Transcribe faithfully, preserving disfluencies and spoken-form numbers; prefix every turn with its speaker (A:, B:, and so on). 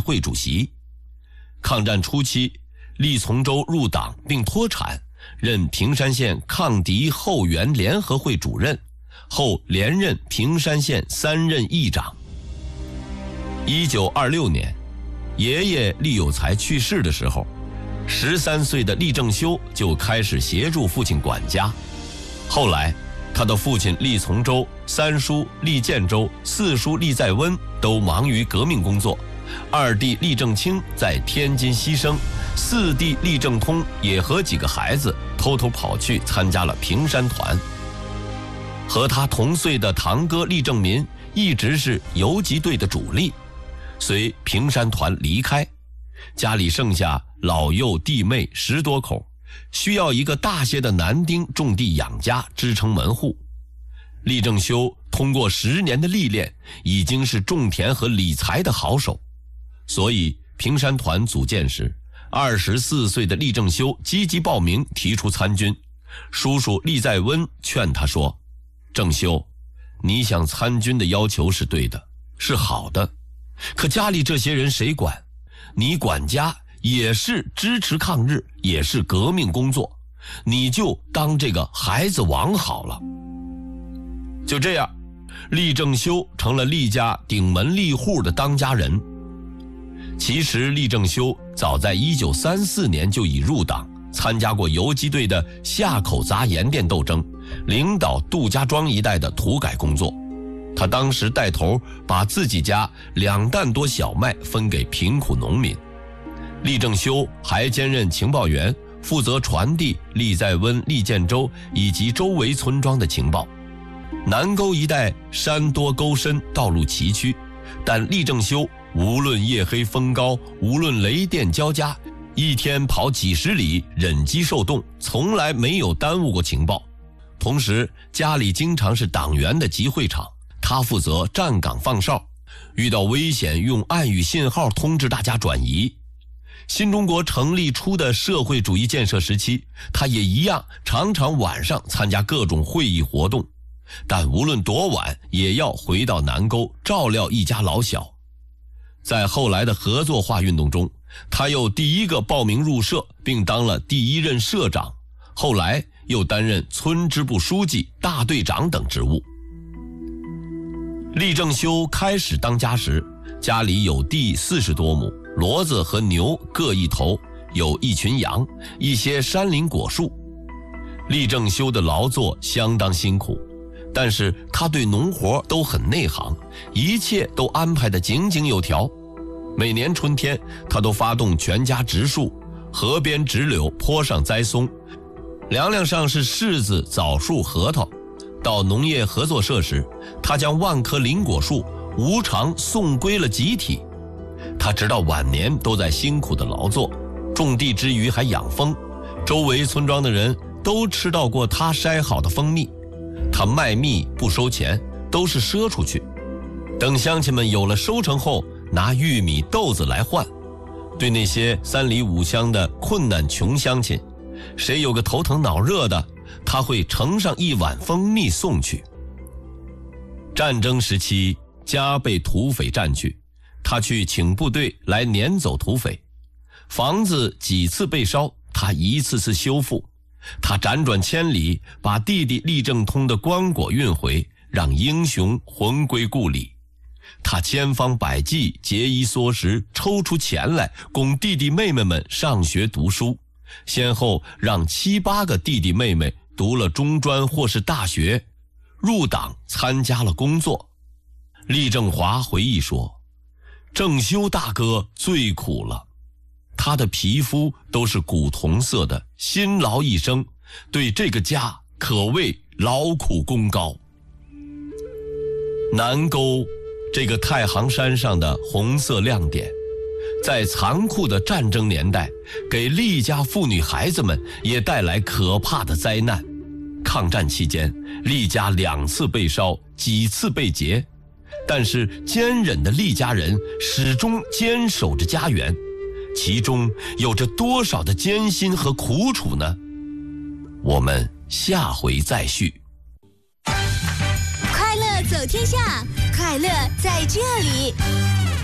A: 会主席。抗战初期，厉从周入党并脱产，任平山县抗敌后援联合会主任，后连任平山县三任议长。一九二六年，爷爷厉有才去世的时候，十三岁的厉正修就开始协助父亲管家。后来他的父亲厉从周、三叔厉建州、四叔厉在温都忙于革命工作，二弟厉正清在天津牺牲，四弟厉正通也和几个孩子偷偷跑去参加了平山团。和他同岁的堂哥厉正民一直是游击队的主力，随平山团离开，家里剩下老幼弟妹十多口，需要一个大些的男丁种地养家，支撑门户。厉正修通过十年的历练，已经是种田和理财的好手，所以平山团组建时，二十四岁的厉正修积极报名提出参军。叔叔厉在温劝他说：正修，你想参军的要求是对的，是好的，可家里这些人谁管？你管家也是支持抗日，也是革命工作，你就当这个孩子王好了。就这样，厉正修成了厉家顶门立户的当家人。其实厉正修早在一九三四年就已入党，参加过游击队的下口砸盐店斗争，领导杜家庄一带的土改工作。他当时带头把自己家两担多小麦分给贫苦农民。厉正修还兼任情报员，负责传递厉在温、厉建州以及周围村庄的情报。南沟一带山多沟深，道路崎岖，但厉正修无论夜黑风高，无论雷电交加，一天跑几十里，忍饥受冻，从来没有耽误过情报。同时家里经常是党员的集会场，他负责站岗放哨，遇到危险用暗语信号通知大家转移。新中国成立初的社会主义建设时期，他也一样常常晚上参加各种会议活动，但无论多晚也要回到南沟照料一家老小。在后来的合作化运动中，他又第一个报名入社，并当了第一任社长，后来又担任村支部书记、大队长等职务。厉正修开始当家时，家里有地四十多亩，骡子和牛各一头，有一群羊，一些山林果树。厉正修的劳作相当辛苦，但是他对农活都很内行，一切都安排得井井有条。每年春天，他都发动全家植树，河边植柳，坡上栽松，梁梁上是柿子、枣树、核桃。到农业合作社时，他将万棵林果树无偿送归了集体。他直到晚年都在辛苦的劳作，种地之余还养蜂，周围村庄的人都吃到过他筛好的蜂蜜。他卖蜜不收钱，都是赊出去，等乡亲们有了收成后，拿玉米豆子来换。对那些三里五乡的困难穷乡亲，谁有个头疼脑热的，他会盛上一碗蜂蜜送去。战争时期，家被土匪占据，他去请部队来撵走土匪，房子几次被烧，他一次次修复。他辗转千里，把弟弟厉正通的棺椁运回，让英雄魂归故里。他千方百计，节衣缩食，抽出钱来供弟弟妹妹们上学读书，先后让七八个弟弟妹妹读了中专或是大学，入党参加了工作。厉正华回忆说，正修大哥最苦了，他的皮肤都是古铜色的，辛劳一生，对这个家可谓劳苦功高。南沟这个太行山上的红色亮点，在残酷的战争年代，给厉家妇女孩子们也带来可怕的灾难。抗战期间，厉家两次被烧，几次被劫，但是坚忍的厉家人始终坚守着家园，其中有着多少的艰辛和苦楚呢？我们下回再续。
B: 快乐走天下，快乐在这里。